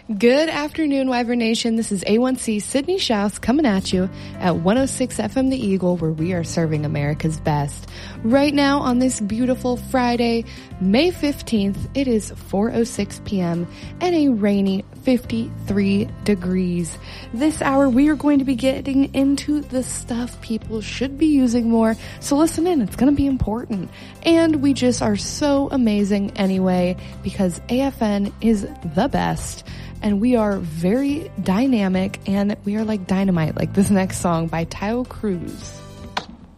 Good afternoon, Wyvern Nation. This is A1C Sydney Schaus coming at you at 106 FM The Eagle, where we are serving America's best. Right now on this beautiful Friday, May 15th, it is 4:06 p.m. and a rainy 53 degrees. This hour, we are going to be getting into the stuff people should be using more, so listen in, it's going to be important. And we just are so amazing anyway, because AFN is the best. And we are very dynamic, and we are like dynamite, like this next song by Taio Cruz.